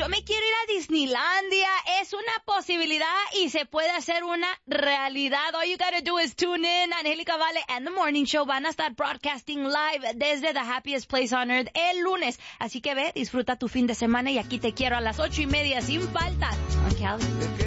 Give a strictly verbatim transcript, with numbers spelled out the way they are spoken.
yo me quiero ir a Disneylandia. Es una posibilidad y se puede hacer una realidad. All you gotta do is tune in. Angélica Vale and The Morning Show van a estar broadcasting live desde The Happiest Place on Earth el lunes. Así que ve, disfruta tu fin de semana y aquí te quiero a las ocho y media sin falta. On Cali.